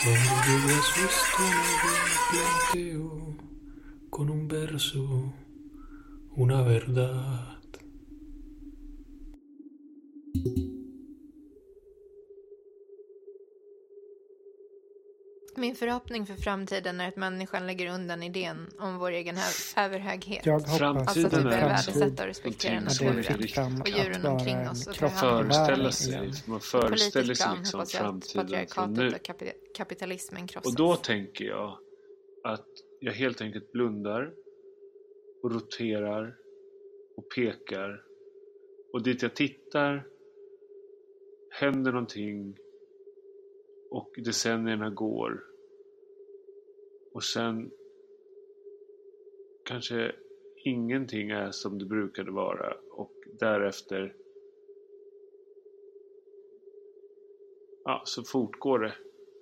Donde a su estómago planteo con un verso una verdad. Min förhoppning för framtiden är att människan lägger undan idén om vår egen överhöghet. Jag hoppas alltså att vi börjar att värdesätta och respektera naturen och djuren omkring oss och tar hand om föreställa sig, man föreställer sig liksom framtiden från nu. patriarkatet och kapitalismen krossas. Och då tänker jag att jag helt enkelt blundar och roterar och pekar, och dit jag tittar händer någonting och decennierna går, och sen kanske ingenting är som det brukade vara, och därefter så fortgår det.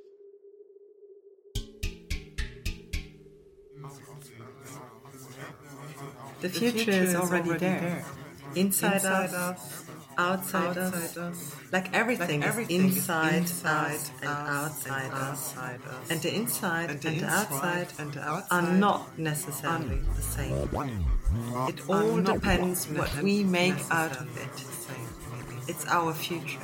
The future is already there. Inside us, outside us. Like everything is inside us and outside us. And the inside and the outside are not necessarily the same. It all depends what we make out of it. It's our future.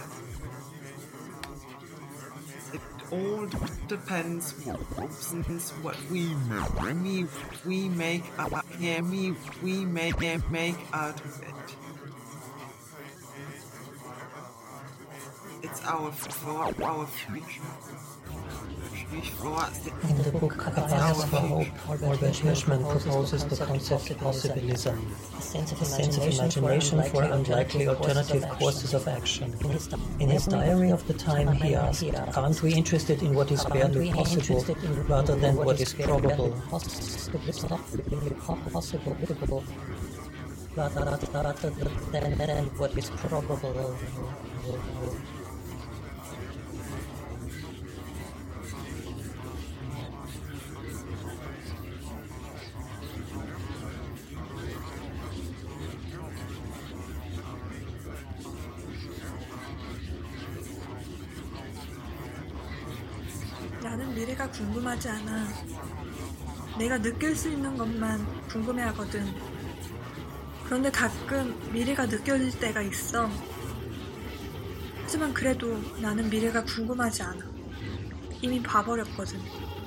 It all depends what we make out of it. It's our future. In the book Advice for Hope, Albert Hirschman proposes the concept of possibilism, a sense of imagination for unlikely alternative courses of action. In his diary of the time, he asked, "Aren't we interested in what is barely possible rather than what is probable?" Rather than what is probable. 나는 미래가 궁금하지 않아. 내가 느낄 수 있는 것만 궁금해하거든. 그런데 가끔 미래가 느껴질 때가 있어. 하지만 그래도 나는 미래가 궁금하지 않아. 이미 봐버렸거든.